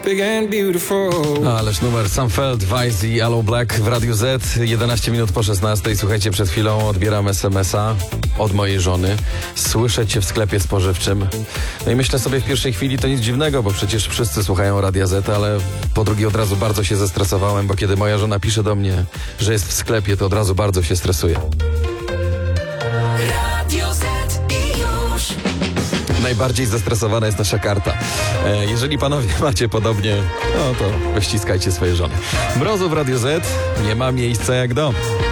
big and beautiful. Ależ numer Sam Feld, Vice i Aloe Black w Radiu Z. 11 minut po 16. Słuchajcie, przed chwilą odbieram SMS-a od mojej żony. Słyszę cię w sklepie spożywczym. No i myślę sobie w pierwszej chwili, to nic dziwnego, bo przecież wszyscy słuchają Radia Z, ale po drugie od razu bardzo się zestresowałem, bo kiedy moja żona pisze do mnie, że jest w sklepie, to od razu bardzo się stresuję. Radio Z i już. Najbardziej zestresowana jest nasza karta. Jeżeli panowie macie podobnie, no to wyściskajcie swoje żony. Mrozu w Radiu Z, nie ma miejsca jak dom.